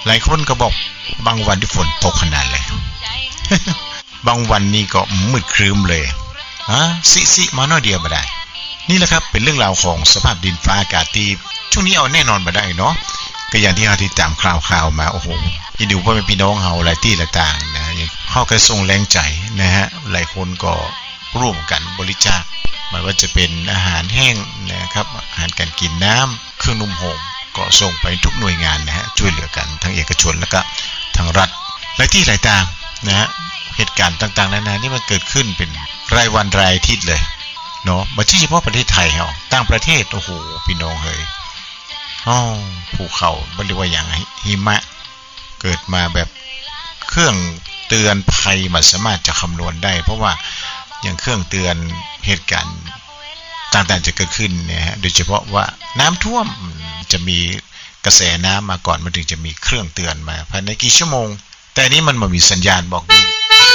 หลายคนก็บอกบางวันที่ฝนตกขนาดเลย บางวันนี่ก็มืดครึ้มเลยสิมาหน่อยเดียวบ่ได้นี่แหละครับเป็นเรื่องราวของสภาพดินฟ้าอากาศที่ช่วงนี้เอาแน่นอนบ่ได้เนาะก็อย่างที่เราติดตามข่าวมาโอ้โหยินดีว่าเป็นพี่น้องเฮาหลายที่หลายต่างนะเฮาก็ส่งแรงใจนะฮะหลายคนก็ร่วมกันบริจาคไม่ว่าจะเป็นอาหารแห้งนะครับอาหารการกินน้ำเครื่องนุ่มห่มก็ส่งไปทุกหน่วยงานนะฮะช่วยเหลือกันทั้งเอกชนแล้วก็ทางรัฐหลายที่หลายต่างนะฮะเหตุการณ์ต่างๆนานานี่มันเกิดขึ้นเป็นรายวันรายอาทิตย์เลยเนาะไม่ใช่เฉพาะประเทศไทยเฮาต่างประเทศโอ้โหพี่น้องเฮ้ยภูเขาบ่เรียกว่าอย่างหิมะเกิดมาแบบเครื่องเตือนภัยมันสามารถจะคำนวณได้เพราะว่าอย่างเครื่องเตือนเหตุการณ์ต่างๆจะเกิดขึ้นเนี่ยฮะโดยเฉพาะว่าน้ำท่วมจะมีกระแสน้ำมาก่อนมันถึงจะมีเครื่องเตือนมาภายในกี่ชั่วโมงแต่นี้มันบ่มีสัญญาณบอก